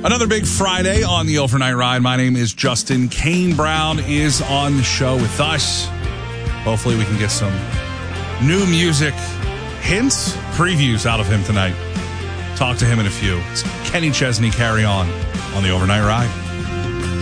Another big Friday on the Overnight Ride. My name is Justin. Kane Brown is on the show with us. Hopefully we can get some new music hints, previews out of him tonight. Talk to him in a few. It's Kenny Chesney, Carry On the Overnight Ride.